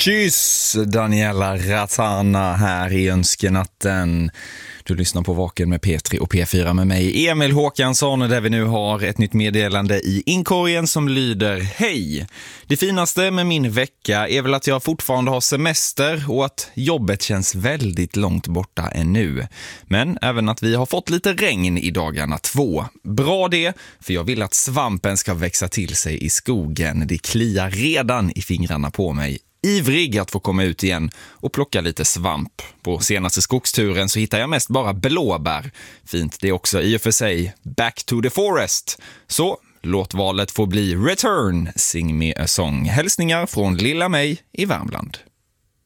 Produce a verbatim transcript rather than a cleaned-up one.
Tjus, Daniela Ratana här i Önskenatten. Du lyssnar på Vaken med P tre och P fyra med mig, Emil Håkansson, där vi nu har ett nytt meddelande i inkorgen som lyder: Hej! Det finaste med min vecka är väl att jag fortfarande har semester och att jobbet känns väldigt långt borta ännu. Men även att vi har fått lite regn i dagarna två. Bra det, för jag vill att svampen ska växa till sig i skogen. Det kliar redan i fingrarna på mig. Ivrig att få komma ut igen och plocka lite svamp. På senaste skogsturen så hittar jag mest bara blåbär. Fint det är också i och för sig. Back to the forest. Så låt valet få bli Return, Sing me a song. Hälsningar från lilla mig i Värmland.